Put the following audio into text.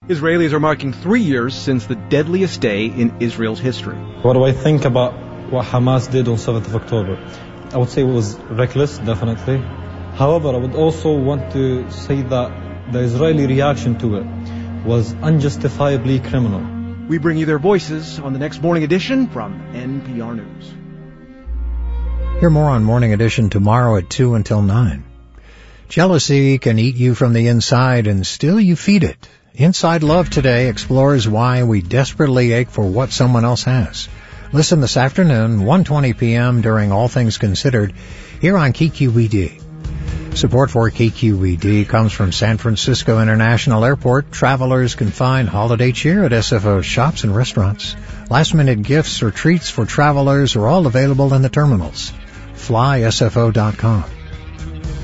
Israelis are marking 3 years since the deadliest day in Israel's history. What do I think about what Hamas did on 7th of October? I would say it was reckless, definitely. However, I would also want to say that the Israeli reaction to it was unjustifiably criminal. We bring you their voices on the next Morning Edition from NPR News. Hear more on Morning Edition tomorrow at 2 until 9. Jealousy can eat you from the inside and still you feed it. Inside Love today explores why we desperately ache for what someone else has. Listen this afternoon, 1:20 p.m. during All Things Considered, here on KQED. Support for KQED comes from San Francisco International Airport. Travelers can find holiday cheer at SFO shops and restaurants. Last-minute gifts or treats for travelers are all available in the terminals. FlySFO.com.